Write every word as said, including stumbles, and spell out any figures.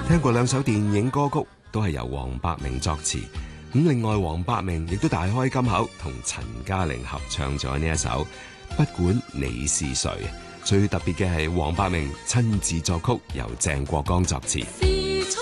聽過兩首電影歌曲，都係由黃百鳴作詞。咁另外，黃百鳴亦都大開金口，同陳嘉玲合唱咗呢一首《不管你是誰》。最特別嘅係黃百鳴親自作曲，由鄭國江作詞。